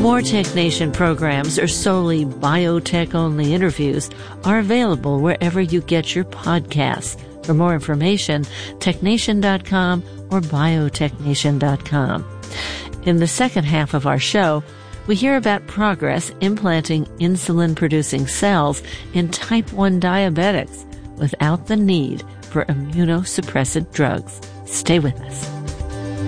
More TechNation programs or solely biotech-only interviews are available wherever you get your podcasts. For more information, technation.com or biotechnation.com. In the second half of our show, we hear about progress implanting insulin-producing cells in type 1 diabetics without the need for immunosuppressant drugs. Stay with us.